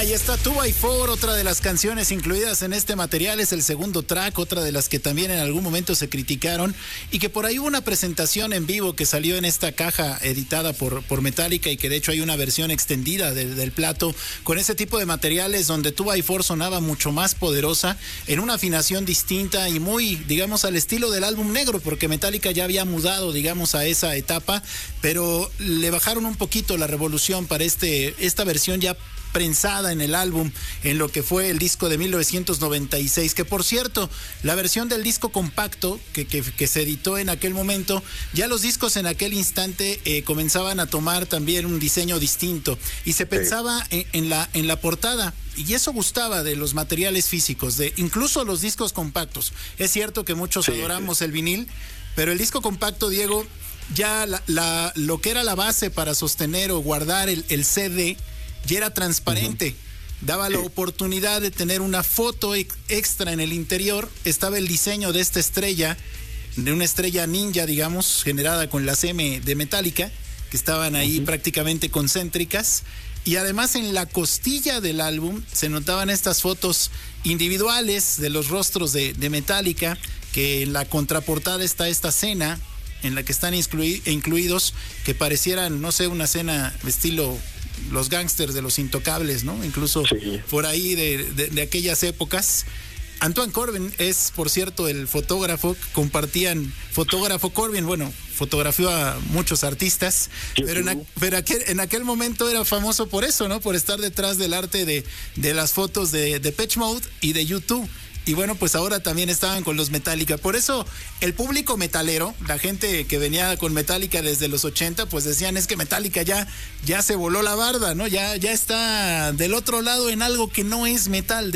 Ahí está 2x4, otra de las canciones incluidas en este material, es el segundo track, otra de las que también en algún momento se criticaron y que por ahí hubo una presentación en vivo que salió en esta caja editada por Metallica y que de hecho hay una versión extendida del plato con ese tipo de materiales donde 2x4 sonaba mucho más poderosa, en una afinación distinta y muy, digamos, al estilo del álbum negro, porque Metallica ya había mudado, digamos, a esa etapa, pero le bajaron un poquito la revolución para esta versión ya prensada en el álbum, en lo que fue el disco de 1996, que por cierto, la versión del disco compacto que se editó en aquel momento, ya los discos en aquel instante comenzaban a tomar también un diseño distinto y se pensaba en la portada, y eso gustaba de los materiales físicos, de incluso los discos compactos. Es cierto que muchos adoramos el vinil, pero el disco compacto, Diego, ya lo que era la base para sostener o guardar el CD ya era transparente, daba la oportunidad de tener una foto extra en el interior. Estaba el diseño de esta estrella, de una estrella ninja, digamos, generada con las M de Metallica, que estaban ahí prácticamente concéntricas, y además en la costilla del álbum se notaban estas fotos individuales de los rostros de Metallica, que en la contraportada está esta cena en la que están incluidos, que parecieran, no sé, una cena estilo los gángsters de Los Intocables, ¿no? Incluso por ahí de aquellas épocas. Antoine Corbijn es, por cierto, el fotógrafo. Fotógrafo Corbijn, bueno, fotografió a muchos artistas, pero en aquel momento era famoso por eso, ¿no? Por estar detrás del arte de las fotos de Depeche Mode y de U2. Y bueno, pues ahora también estaban con los Metallica. Por eso el público metalero, la gente que venía con Metallica desde los 80, pues decían, es que Metallica ya se voló la barda, ¿no? Ya está del otro lado en algo que no es metal.